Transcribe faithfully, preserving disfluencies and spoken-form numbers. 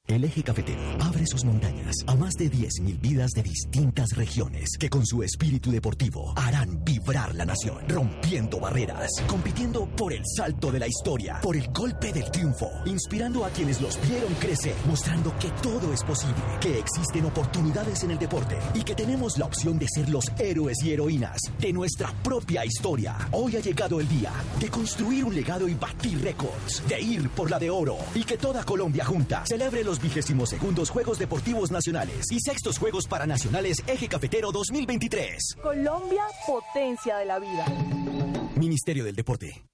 El Eje Cafetero abre sus montañas a más de diez mil vidas de distintas regiones que con su espíritu deportivo harán vibrar la nación, rompiendo barreras, compitiendo por el salto de la historia, por el golpe del triunfo, inspirando a quienes los vieron crecer, mostrando que todo es posible, que existen oportunidades en el deporte y que tenemos la opción de ser los héroes y heroínas de nuestra propia historia. Hoy ha llegado el día de construir un legado y batir récords, de ir por la de oro y que toda Colombia junta celebre los vigésimos segundos Juegos Deportivos Nacionales y sextos Juegos Paranacionales Eje Cafetero dos mil veintitrés. Colombia, potencia de la vida. Ministerio del Deporte.